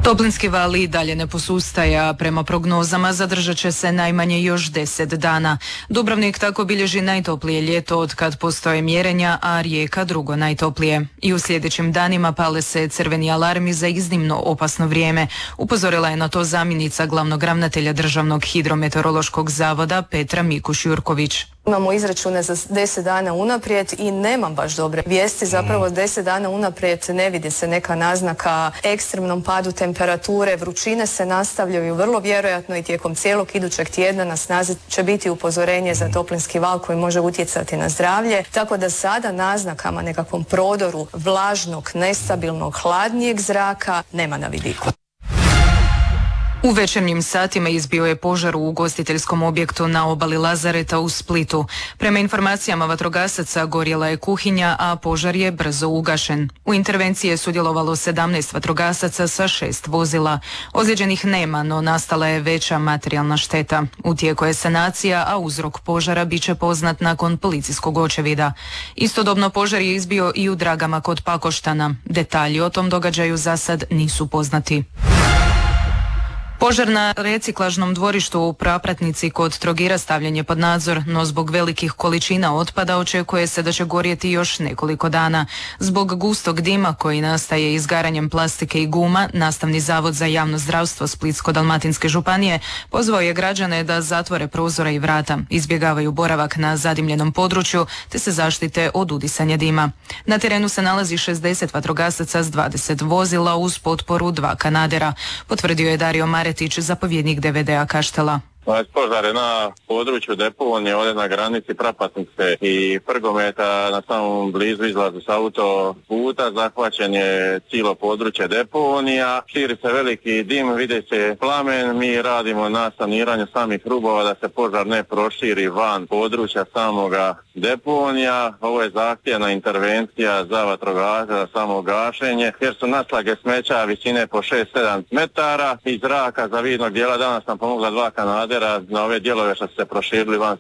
Toplinski val i dalje ne posustaje, a prema prognozama zadržat će se najmanje još 10 dana. Dubrovnik tako bilježi najtoplije ljeto od kad postoje mjerenja, a Rijeka drugo najtoplije. I u sljedećim danima pale se crveni alarmi za iznimno opasno vrijeme. Upozorila je na to zamjenica glavnog ravnatelja Državnog hidrometeorološkog zavoda Petra Mikuš-Jurković. Imamo izračune za 10 dana unaprijed i nemam baš dobre vijesti. Zapravo 10 dana unaprijed ne vidi se neka naznaka ekstremnom padu temperature. Vrućine se nastavljaju vrlo vjerojatno i tijekom cijelog idućeg tjedna na snazi će biti upozorenje za toplinski val koji može utjecati na zdravlje. Tako da sada naznakama nekakvom prodoru vlažnog, nestabilnog, hladnijeg zraka nema na vidiku. U večernjim satima izbio je požar u ugostiteljskom objektu na obali Lazareta u Splitu. Prema informacijama vatrogasaca gorjela je kuhinja, a požar je brzo ugašen. U intervenciji je sudjelovalo 17 vatrogasaca sa 6 vozila. Ozlijeđenih nema, no nastala je veća materijalna šteta. U tijeku je sanacija, a uzrok požara bit će poznat nakon policijskog očevida. Istodobno požar je izbio i u Dragama kod Pakoštana. Detalji o tom događaju za sad nisu poznati. Požar na reciklažnom dvorištu u Prapratnici kod Trogira stavljen je pod nadzor, no zbog velikih količina otpada očekuje se da će gorjeti još nekoliko dana. Zbog gustog dima koji nastaje izgaranjem plastike i guma, Nastavni zavod za javno zdravstvo Splitsko-dalmatinske županije pozvao je građane da zatvore prozore i vrata, izbjegavaju boravak na zadimljenom području te se zaštite od udisanja dima. Na terenu se nalazi 60 vatrogasaca s 20 vozila uz potporu 2 kanadera, potvrdio je Dario Maretić, zapovjednik DVD-a Kaštela. Požar je na području deponije, ovdje na granici Prapatnice i Prgometa, na samom blizu izlazu s autoputa, zahvaćen je cijelo područje deponija, širi se veliki dim, vidi se plamen, mi radimo na saniranju samih rubova da se požar ne proširi van područja samoga deponija. Ovo je zahtjevna intervencija za vatrogasce, za samo gašenje, jer su naslage smeća visine po 6-7 metara. Iz zraka za vidnog dijela danas nam pomogla 2 kanadera na ove dijelove što su se proširili van